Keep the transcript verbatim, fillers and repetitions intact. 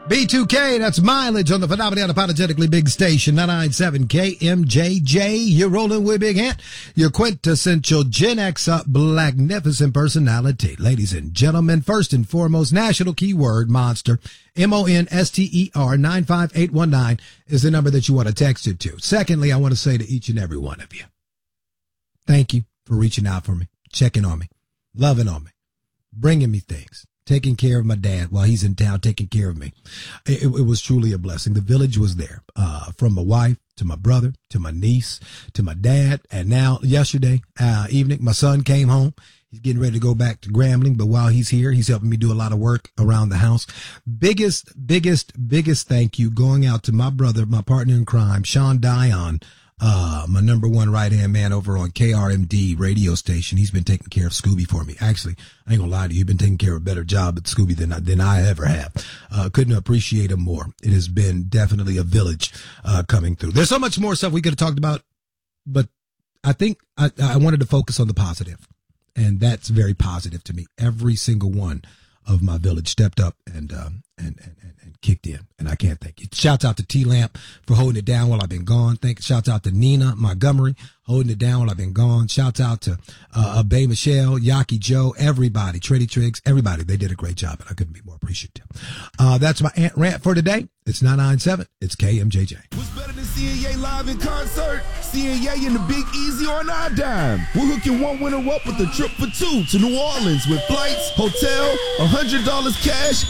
B two K, that's mileage on the phenomenal unapologetically big station, nine ninety-seven K M J J. You're rolling with Big Ant, your quintessential Gen X up magnificent personality. Ladies and gentlemen, first and foremost, national keyword monster, M O N S T E R nine five eight one nine is the number that you want to text it to. Secondly, I want to say to each and every one of you, thank you for reaching out for me, checking on me, loving on me, bringing me things. Taking care of my dad while he's in town, taking care of me. It, it was truly a blessing. The village was there, uh, from my wife to my brother, to my niece, to my dad. And now yesterday uh, evening, my son came home. He's getting ready to go back to Grambling, but while he's here, he's helping me do a lot of work around the house. Biggest, biggest, biggest thank you going out to my brother, my partner in crime, Sean Dion. Uh, my number one right-hand man over on K R M D radio station. He's been taking care of Scooby for me. Actually, I ain't gonna lie to you. He's been taking care of a better job at Scooby than I, than I ever have. Uh, couldn't appreciate him more. It has been definitely a village, uh, coming through. There's so much more stuff we could have talked about, but I think I, I wanted to focus on the positive, and that's very positive to me. Every single one of my village stepped up and, um, and, and, and, and kicked in. And I can't thank you. Shouts out to T-Lamp for holding it down while I've been gone. Thank, shouts out to Nina Montgomery holding it down while I've been gone. Shouts out to, uh, Bay Michelle, Yaki Joe, everybody, Treddy Triggs, everybody. They did a great job and I couldn't be more appreciative. Uh, that's my Ant Rant for today. It's nine ninety-seven. It's K M J J. What's better than seeing Ye live in concert? Seeing Ye in the Big Easy on our dime. We're hooking one winner up with a trip for two to New Orleans with flights, hotel, one hundred dollars cash,